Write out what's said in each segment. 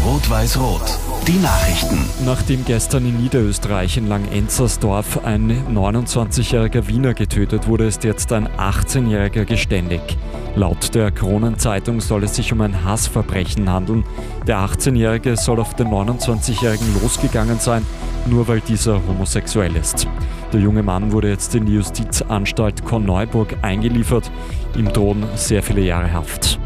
Rot-Weiß-Rot. Die Nachrichten. Nachdem gestern in Niederösterreich in Langenenzersdorf ein 29-jähriger Wiener getötet wurde, ist jetzt ein 18-jähriger geständig. Laut der Kronenzeitung soll es sich um ein Hassverbrechen handeln. Der 18-jährige soll auf den 29-jährigen losgegangen sein, nur weil dieser homosexuell ist. Der junge Mann wurde jetzt in die Justizanstalt Korneuburg eingeliefert. Ihm drohen sehr viele Jahre Haft.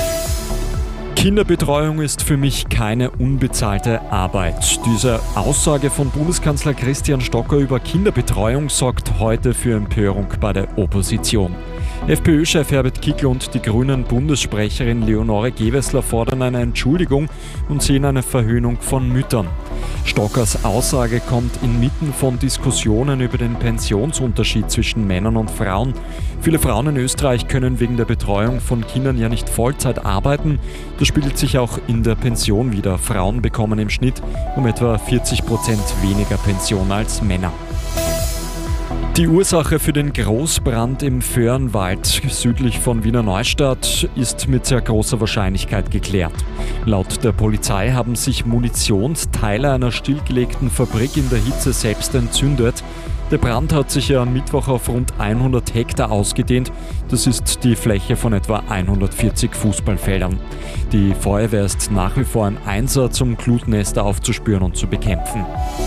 Kinderbetreuung ist für mich keine unbezahlte Arbeit. Diese Aussage von Bundeskanzler Christian Stocker über Kinderbetreuung sorgt heute für Empörung bei der Opposition. FPÖ-Chef Herbert Kickl und die Grünen-Bundessprecherin Leonore Gewessler fordern eine Entschuldigung und sehen eine Verhöhnung von Müttern. Stockers Aussage kommt inmitten von Diskussionen über den Pensionsunterschied zwischen Männern und Frauen. Viele Frauen in Österreich können wegen der Betreuung von Kindern ja nicht Vollzeit arbeiten. Das spiegelt sich auch in der Pension wider. Frauen bekommen im Schnitt um etwa 40% weniger Pension als Männer. Die Ursache für den Großbrand im Föhrenwald südlich von Wiener Neustadt ist mit sehr großer Wahrscheinlichkeit geklärt. Laut der Polizei haben sich Munitionsteile einer stillgelegten Fabrik in der Hitze selbst entzündet. Der Brand hat sich ja am Mittwoch auf rund 100 Hektar ausgedehnt. Das ist die Fläche von etwa 140 Fußballfeldern. Die Feuerwehr ist nach wie vor im Einsatz, um Glutnester aufzuspüren und zu bekämpfen.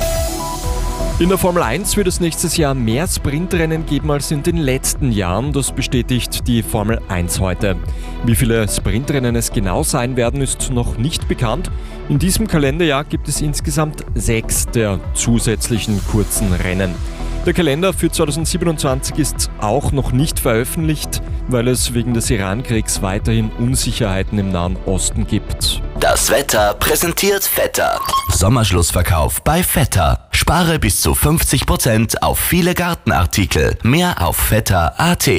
In der Formel 1 wird es nächstes Jahr mehr Sprintrennen geben als in den letzten Jahren. Das bestätigt die Formel 1 heute. Wie viele Sprintrennen es genau sein werden, ist noch nicht bekannt. In diesem Kalenderjahr gibt es insgesamt 6 der zusätzlichen kurzen Rennen. Der Kalender für 2027 ist auch noch nicht veröffentlicht, weil es wegen des Iran-Kriegs weiterhin Unsicherheiten im Nahen Osten gibt. Das Wetter präsentiert Vetter. Sommerschlussverkauf bei Vetter. Spare bis zu 50% auf viele Gartenartikel. Mehr auf vetter.at.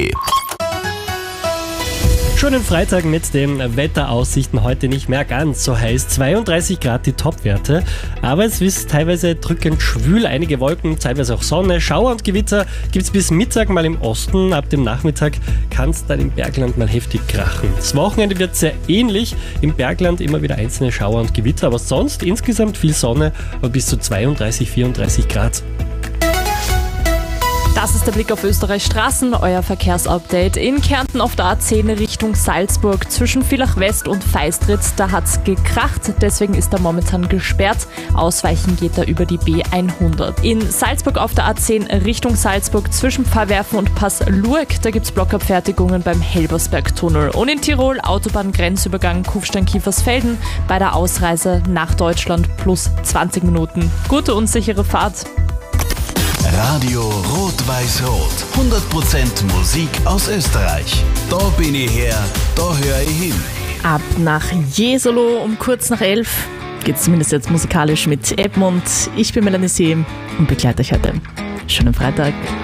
Schönen Freitag mit den Wetteraussichten. Heute nicht mehr ganz so heiß. 32 Grad die Topwerte. Aber es ist teilweise drückend schwül. Einige Wolken, teilweise auch Sonne. Schauer und Gewitter gibt es bis Mittag mal im Osten. Ab dem Nachmittag kann es dann im Bergland mal heftig krachen. Das Wochenende wird sehr ähnlich. Im Bergland immer wieder einzelne Schauer und Gewitter. Aber sonst insgesamt viel Sonne und bis zu 32, 34 Grad. Das ist der Blick auf Österreichs Straßen, euer Verkehrsupdate. In Kärnten auf der A10 Richtung Salzburg zwischen Villach West und Feistritz, da hat's gekracht, deswegen ist er momentan gesperrt. Ausweichen geht er über die B100. In Salzburg auf der A10 Richtung Salzburg zwischen Pfarrwerfen und Pass Lurk, da gibt's Blockabfertigungen beim Helbersbergtunnel. Und in Tirol Autobahngrenzübergang Kufstein-Kiefersfelden bei der Ausreise nach Deutschland plus 20 Minuten. Gute und sichere Fahrt. Radio Rot-Weiß-Rot. 100% Musik aus Österreich. Da bin ich her, da höre ich hin. Ab nach Jesolo um kurz nach 11 geht's zumindest jetzt musikalisch mit Edmund. Ich bin Melanie See und begleite euch heute. Schönen Freitag.